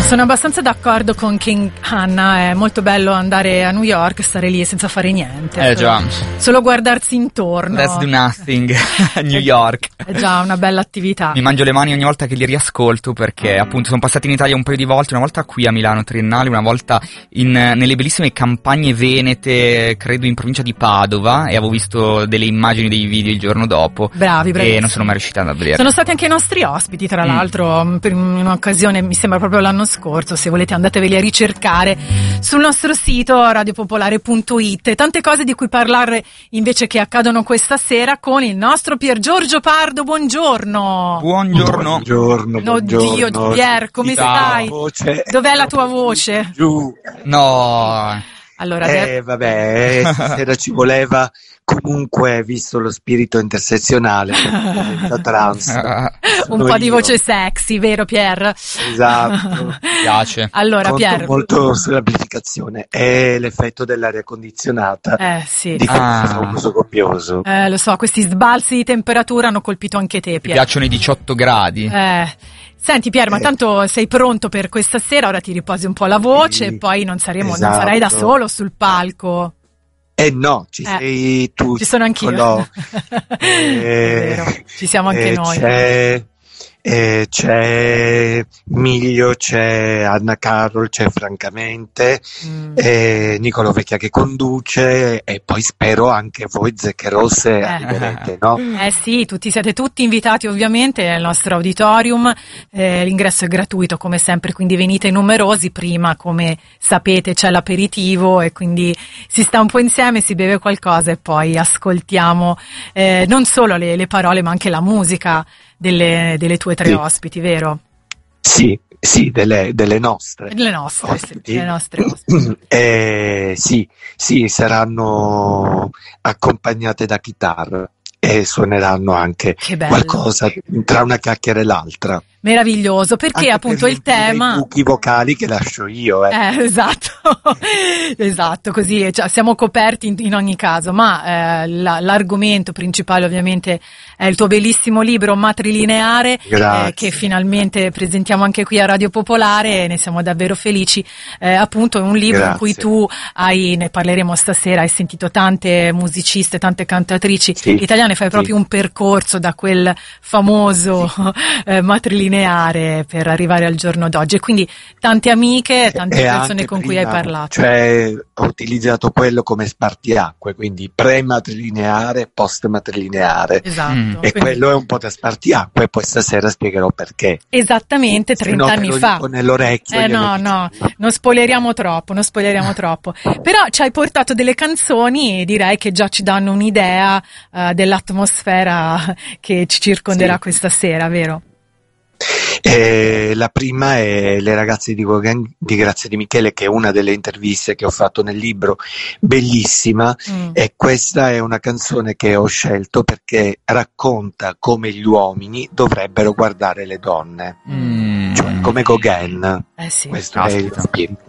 Sono abbastanza d'accordo con King Hanna, è molto bello andare a New York e stare lì senza fare niente. Già. Solo guardarsi intorno. Let's do nothing. New York. È già una bella attività. Mi mangio le mani ogni volta che li riascolto perché appunto sono passati in Italia un paio di volte, una volta qui a Milano Triennale, una volta nelle bellissime campagne venete, credo in provincia di Padova, e avevo visto delle immagini, dei video il giorno dopo. Bravi. E non sono mai riuscita a vedere. Sono stati anche i nostri ospiti, tra l'altro, per un'occasione, mi sembra proprio l'anno scorso. Se volete andateveli a ricercare sul nostro sito radiopopolare.it. Tante cose di cui parlare invece che accadono questa sera con il nostro Pier Giorgio Pardo. Buongiorno. Buongiorno. Oddio, Pier, come stai? Dov'è la tua voce? Giù. No. Allora, Stasera ci voleva, comunque, visto lo spirito intersezionale da trans. Un po' di voce sexy, vero Pier? Esatto. Mi piace. Allora, Conto Pier. molto sull'amplificazione. È l'effetto dell'aria condizionata. Sì. Di un uso copioso. Lo so, questi sbalzi di temperatura hanno colpito anche te, Mi Pier. piacciono i 18 gradi. Senti Pier, ma tanto sei pronto per questa sera, ora ti riposi un po' la voce e poi non sarai da solo sul palco. No, ci sei tu. Ci sono anch'io. È vero, ci siamo anche noi. C'è Miglio, c'è Anna Carol, c'è Francamente, Nicolò Vecchia che conduce, e poi spero anche voi Zecche Rosse arriverete, no? Sì, siete tutti invitati ovviamente nel nostro auditorium, l'ingresso è gratuito come sempre, quindi venite numerosi. Prima, come sapete, c'è l'aperitivo e quindi si sta un po' insieme, si beve qualcosa e poi ascoltiamo non solo le parole ma anche la musica delle tue tre ospiti, vero? Sì, delle nostre. Delle nostre ospiti. Sì, saranno accompagnate da chitarra e suoneranno anche qualcosa tra una chiacchiera e l'altra. Meraviglioso, perché anche appunto per il tema. I buchi vocali che lascio io. Esatto, così siamo coperti in ogni caso, ma l'argomento principale ovviamente è il tuo bellissimo libro Matrilineare, che finalmente presentiamo anche qui a Radio Popolare, e ne siamo davvero felici. Appunto è un libro in cui tu ne parleremo stasera, hai sentito tante musiciste, tante cantatrici italiane, fai proprio un percorso da quel famoso matrilineare per arrivare al giorno d'oggi, e quindi tante amiche, tante persone con cui hai parlato. Cioè, ho utilizzato quello come spartiacque, quindi pre-matrilineare, post-matrilineare. Esatto. E quello è un po' da spartiacque, poi stasera spiegherò perché. Esattamente, 30 anni fa. Nell'orecchio. No, non spoileriamo troppo. Però ci hai portato delle canzoni, direi che già ci danno un'idea dell'atmosfera che ci circonderà questa sera, vero? La prima è Le ragazze di Gauguin di Grazia Di Michele, che è una delle interviste che ho fatto nel libro, bellissima, e questa è una canzone che ho scelto perché racconta come gli uomini dovrebbero guardare le donne, cioè come Gauguin. Sì. Questo è il spirito.